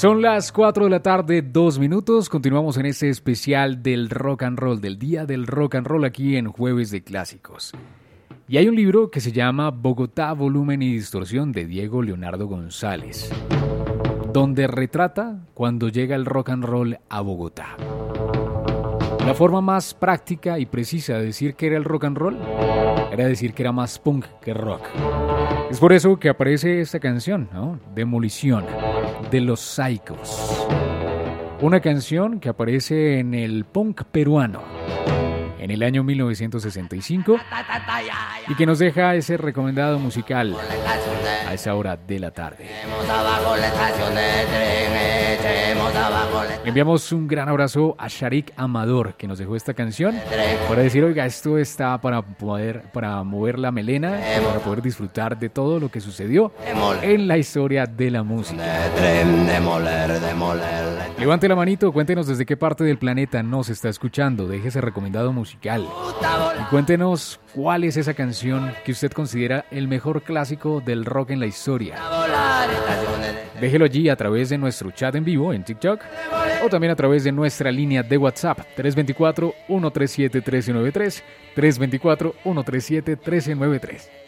Son las 4 de la tarde, 2 minutos. Continuamos en este especial del rock and roll, del Día del Rock and Roll aquí en Jueves de Clásicos. Y hay un libro que se llama Bogotá, Volumen y Distorsión de Diego Leonardo González, donde retrata cuando llega el rock and roll a Bogotá. La forma más práctica y precisa de decir que era el rock and roll era decir que era más punk que rock. Es por eso que aparece esta canción, ¿no? Demolición, de Los Psychos. Una canción que aparece en el punk peruano en el año 1965 y que nos deja ese recomendado musical a esa hora de la tarde. Le enviamos un gran abrazo a Sharik Amador, que nos dejó esta canción para decir, oiga, esto está para mover la melena, para poder disfrutar de todo lo que sucedió en la historia de la música. Levante la manito, cuéntenos desde qué parte del planeta nos está escuchando, deje ese recomendado musical y cuéntenos cuál es esa canción que usted considera el mejor clásico del rock en la historia. Déjelo allí a través de nuestro chat en vivo en TikTok o también a través de nuestra línea de WhatsApp 324-137-1393, 324-137-1393.